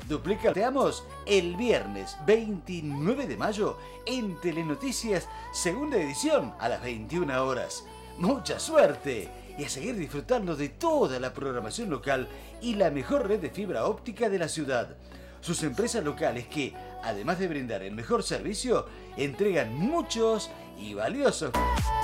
Duplicateamos el viernes 29 de mayo en Telenoticias, segunda edición a las 21 horas. ¡Mucha suerte! Y a seguir disfrutando de toda la programación local y la mejor red de fibra óptica de la ciudad. Sus empresas locales que, además de brindar el mejor servicio, entregan muchos y valiosos